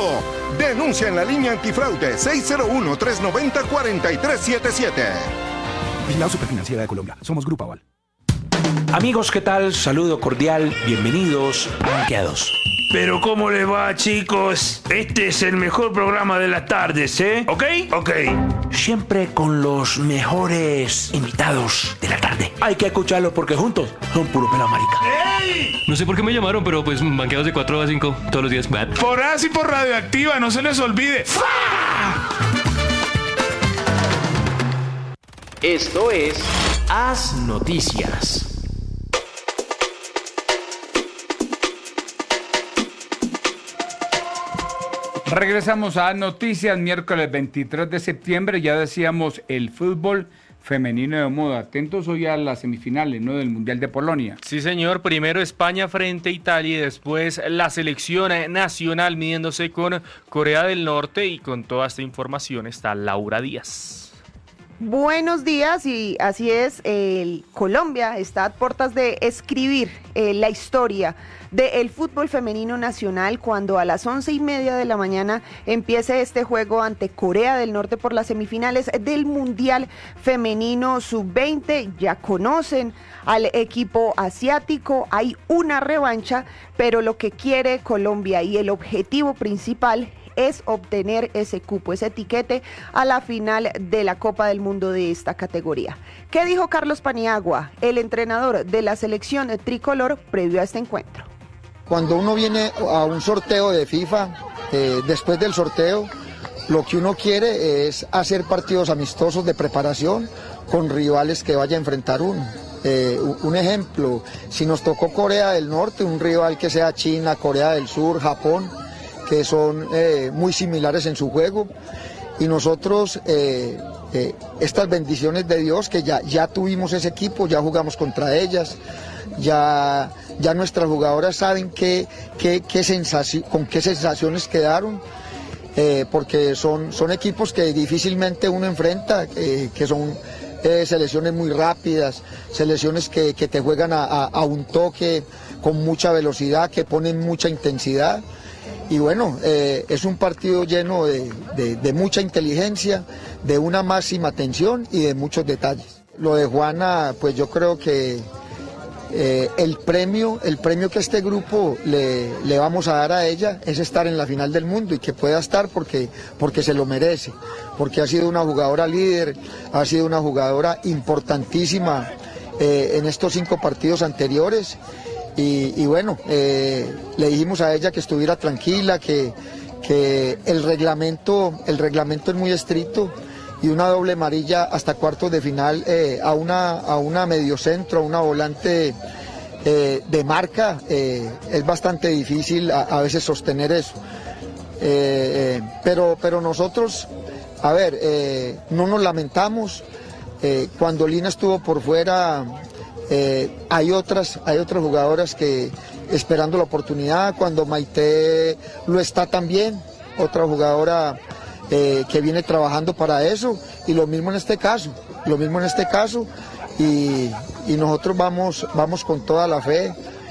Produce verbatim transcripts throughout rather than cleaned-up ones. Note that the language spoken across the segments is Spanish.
Denuncia en la línea antifraude seis cero uno, tres nueve cero, cuatro tres siete siete. Vigilado Superfinanciera de Colombia. Somos Grupo Aval. Amigos, ¿qué tal? Saludo cordial. Bienvenidos a Banqueados. Pero ¿cómo les va, chicos? Este es el mejor programa de las tardes, ¿eh? ¿Ok? Ok. Siempre con los mejores invitados de la tarde. Hay que escucharlos porque juntos son puro pela marica. ¡Ey! No sé por qué me llamaron, pero pues Banqueados de cuatro a cinco todos los días. Por así por Radioactiva, no se les olvide. ¡Fa! Esto es Haz Noticias. Regresamos a Noticias, miércoles veintitrés de septiembre. Ya decíamos el fútbol femenino de moda. Atentos hoy a las semifinales, ¿no?, del Mundial de Polonia. Sí, señor. Primero España frente a Italia y después la selección nacional midiéndose con Corea del Norte. Y con toda esta información está Laura Díaz. Buenos días, y así es, el Colombia está a puertas de escribir eh, la historia del fútbol femenino nacional cuando a las once y media de la mañana empiece este juego ante Corea del Norte por las semifinales del Mundial Femenino sub veinte. Ya conocen al equipo asiático, hay una revancha, pero lo que quiere Colombia y el objetivo principal es obtener ese cupo, ese etiquete a la final de la Copa del Mundo de esta categoría. ¿Qué dijo Carlos Paniagua, el entrenador de la selección tricolor, previo a este encuentro? Cuando uno viene a un sorteo de FIFA, eh, después del sorteo, lo que uno quiere es hacer partidos amistosos de preparación con rivales que vaya a enfrentar uno. Eh, un ejemplo, si nos tocó Corea del Norte, un rival que sea China, Corea del Sur, Japón, que son eh, muy similares en su juego, y nosotros eh, eh, estas bendiciones de Dios, que ya, ya tuvimos ese equipo, ya jugamos contra ellas, ya, ya nuestras jugadoras saben qué, qué, qué sensaci- con qué sensaciones quedaron, eh, porque son, son equipos que difícilmente uno enfrenta, eh, que son eh, selecciones muy rápidas, selecciones que, que te juegan a, a, a un toque, con mucha velocidad, que ponen mucha intensidad. Y bueno, eh, es un partido lleno de, de, de mucha inteligencia, de una máxima atención y de muchos detalles. Lo de Juana, pues yo creo que eh, el premio, el premio que este grupo le, le vamos a dar a ella es estar en la final del mundo, y que pueda estar porque, porque se lo merece, porque ha sido una jugadora líder, ha sido una jugadora importantísima eh, en estos cinco partidos anteriores. Y, y bueno, eh, le dijimos a ella que estuviera tranquila, que, que el reglamento, el reglamento es muy estricto, y una doble amarilla hasta cuartos de final eh, a una, a una mediocentro, a una volante eh, de marca, eh, es bastante difícil a, a veces sostener eso. Eh, eh, pero, pero nosotros, a ver, eh, no nos lamentamos. Eh, cuando Lina estuvo por fuera, Eh, hay otras, hay otras jugadoras que esperando la oportunidad. Cuando Maite lo está también, otra jugadora eh, que viene trabajando para eso, y lo mismo en este caso, lo mismo en este caso, y, y nosotros vamos, vamos con toda la fe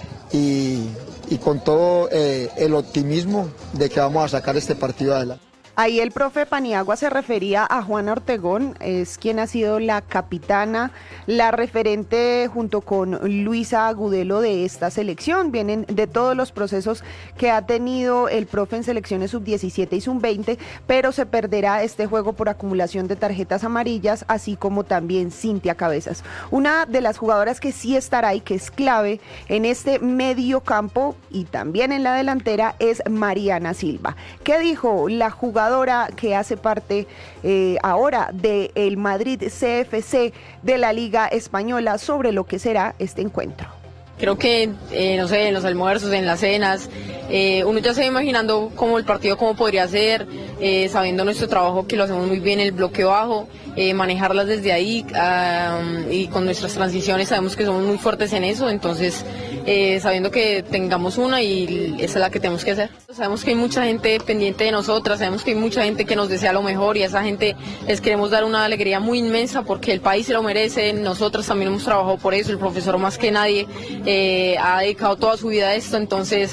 y, y con todo eh, el optimismo de que vamos a sacar este partido adelante. Ahí el profe Paniagua se refería a Juana Ortegón, es quien ha sido la capitana, la referente junto con Luisa Agudelo de esta selección. Vienen de todos los procesos que ha tenido el profe en selecciones sub diecisiete y sub veinte, pero se perderá este juego por acumulación de tarjetas amarillas, así como también Cintia Cabezas. Una de las jugadoras que sí estará y que es clave en este medio campo y también en la delantera es Mariana Silva. ¿Qué dijo la jugadora que hace parte eh, ahora del Madrid C F C de la Liga Española sobre lo que será este encuentro? Creo que, eh, no sé, en los almuerzos, en las cenas, eh, uno ya se va imaginando cómo el partido, cómo podría ser, eh, sabiendo nuestro trabajo que lo hacemos muy bien, el bloqueo bajo, eh, manejarlas desde ahí, um, y con nuestras transiciones sabemos que somos muy fuertes en eso, entonces eh, sabiendo que tengamos una y esa es la que tenemos que hacer. Sabemos que hay mucha gente pendiente de nosotras, sabemos que hay mucha gente que nos desea lo mejor, y a esa gente les queremos dar una alegría muy inmensa porque el país se lo merece, nosotras también hemos trabajado por eso, el profesor más que nadie eh, ha dedicado toda su vida a esto, entonces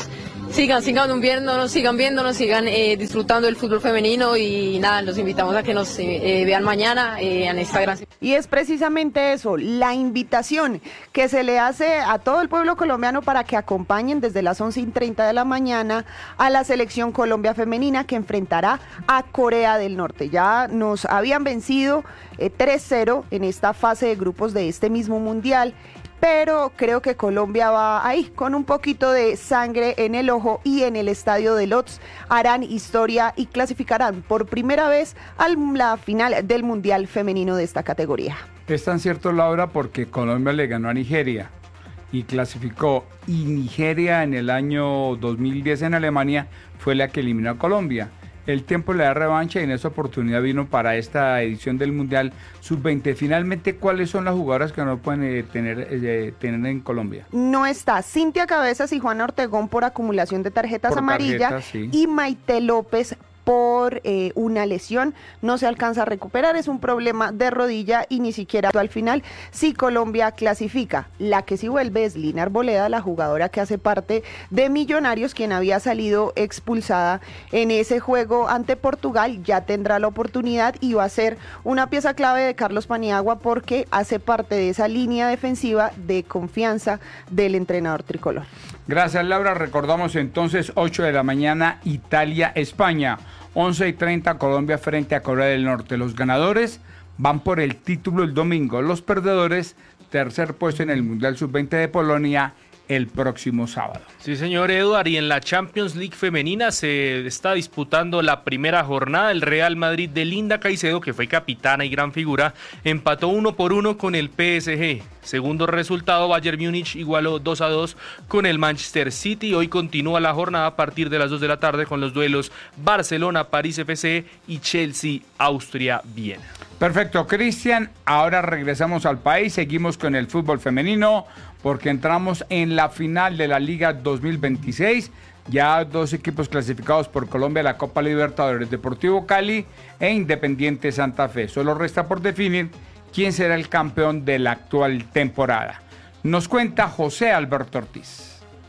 sigan, sigan viéndonos, sigan viéndonos, sigan eh, disfrutando del fútbol femenino y nada, los invitamos a que nos eh, vean mañana eh, en esta gran... Y es precisamente eso, la invitación que se le hace a todo el pueblo colombiano para que acompañen desde las once y treinta de la mañana a la selección Colombia femenina que enfrentará a Corea del Norte. Ya nos habían vencido eh, tres cero en esta fase de grupos de este mismo mundial, pero creo que Colombia va ahí con un poquito de sangre en el ojo y en el estadio de Lodz harán historia y clasificarán por primera vez a la final del Mundial Femenino de esta categoría. Es tan cierto, Laura, porque Colombia le ganó a Nigeria y clasificó, y Nigeria en el año dos mil diez en Alemania fue la que eliminó a Colombia. El tiempo le da revancha y en esa oportunidad vino para esta edición del Mundial sub veinte. Finalmente, ¿cuáles son las jugadoras que no pueden eh, tener, eh, tener en Colombia? No está Cintia Cabezas y Juana Ortegón por acumulación de tarjetas por amarillas tarjetas, sí. Y Maite López por eh, una lesión, no se alcanza a recuperar, es un problema de rodilla y ni siquiera al final si Colombia clasifica. La que sí vuelve es Lina Arboleda, la jugadora que hace parte de Millonarios, quien había salido expulsada en ese juego ante Portugal, ya tendrá la oportunidad y va a ser una pieza clave de Carlos Paniagua porque hace parte de esa línea defensiva de confianza del entrenador tricolor. Gracias, Laura. Recordamos entonces ocho de la mañana Italia, España, once y treinta Colombia frente a Corea del Norte. Los ganadores van por el título el domingo, los perdedores tercer puesto en el Mundial sub veinte de Polonia el próximo sábado. Sí, señor Eduard, y en la Champions League femenina se está disputando la primera jornada. El Real Madrid de Linda Caicedo, que fue capitana y gran figura, empató uno por uno con el P S G. Segundo resultado, Bayern Múnich igualó dos a dos con el Manchester City. Hoy continúa la jornada a partir de las dos de la tarde con los duelos Barcelona-París F C y Chelsea-Austria-Viena. Perfecto, Cristian. Ahora regresamos al país, seguimos con el fútbol femenino porque entramos en la final de la Liga dos mil veintiséis. Ya dos equipos clasificados por Colombia a la Copa Libertadores, Deportivo Cali e Independiente Santa Fe. Solo resta por definir quién será el campeón de la actual temporada. Nos cuenta José Alberto Ortiz.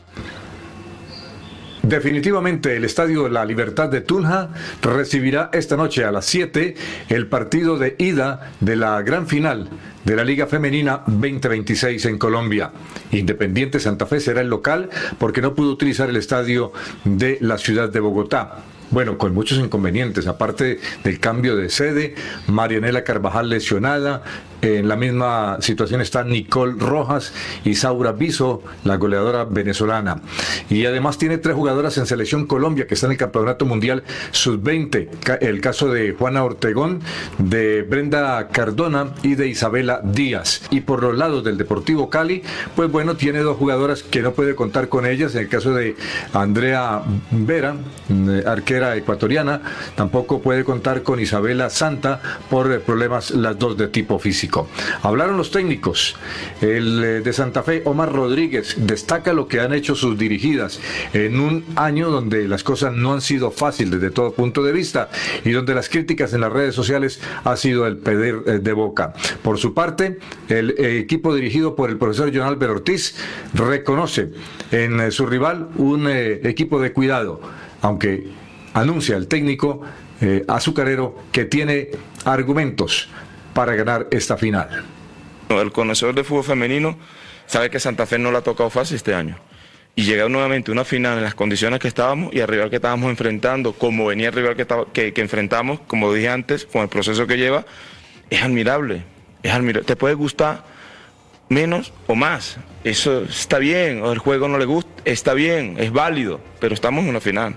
Definitivamente el Estadio La Libertad de Tunja recibirá esta noche a las siete el partido de ida de la gran final de la Liga Femenina veinte veintiséis en Colombia. Independiente Santa Fe será el local porque no pudo utilizar el estadio de la ciudad de Bogotá. Bueno, con muchos inconvenientes, aparte del cambio de sede, Marianela Carvajal lesionada, en la misma situación está Nicole Rojas y Saura Biso, la goleadora venezolana. Y además tiene tres jugadoras en Selección Colombia que están en el Campeonato Mundial sub veinte. El caso de Juana Ortegón, de Brenda Cardona y de Isabela Díaz. Y por los lados del Deportivo Cali, pues bueno, tiene dos jugadoras que no puede contar con ellas. En el caso de Andrea Vera, arquera ecuatoriana, tampoco puede contar con Isabela Santa por problemas las dos de tipo físico. Hablaron los técnicos. El de Santa Fe, Omar Rodríguez, destaca lo que han hecho sus dirigidas en un año donde las cosas no han sido fáciles desde todo punto de vista y donde las críticas en las redes sociales ha sido el pedir de boca. Por su parte, el equipo dirigido por el profesor John Albert Ortiz reconoce en su rival un eh, equipo de cuidado, aunque anuncia el técnico eh, azucarero que tiene argumentos para ganar esta final. El conocedor de fútbol femenino sabe que Santa Fe no la ha tocado fácil este año. Y llegar nuevamente a una final en las condiciones que estábamos y al rival que estábamos enfrentando, como venía el rival que, que, que enfrentamos, como dije antes, con el proceso que lleva, es admirable. Es admirable. Te puede gustar menos o más. Eso está bien. O el juego no le gusta, está bien, es válido, pero estamos en una final.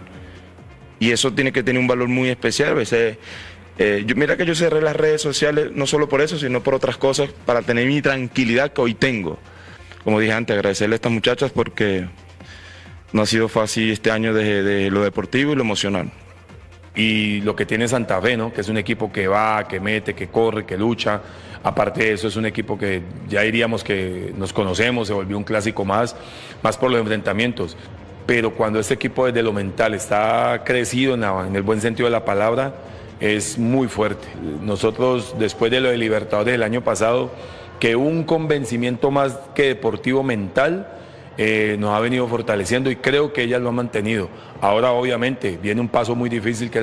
Y eso tiene que tener un valor muy especial. A veces, eh, yo, mira que yo cerré las redes sociales no solo por eso, sino por otras cosas, para tener mi tranquilidad que hoy tengo. Como dije antes, agradecerle a estas muchachas porque no ha sido fácil este año de, de lo deportivo y lo emocional. Y lo que tiene Santa Fe, ¿no? Que es un equipo que va, que mete, que corre, que lucha. Aparte de eso, es un equipo que ya diríamos que nos conocemos, se volvió un clásico más, más por los enfrentamientos. Pero cuando este equipo desde lo mental está crecido en, la, en el buen sentido de la palabra, es muy fuerte. Nosotros, después de lo de Libertadores del año pasado, que un convencimiento más que deportivo mental, eh, nos ha venido fortaleciendo y creo que ellas lo han mantenido. Ahora obviamente viene un paso muy difícil que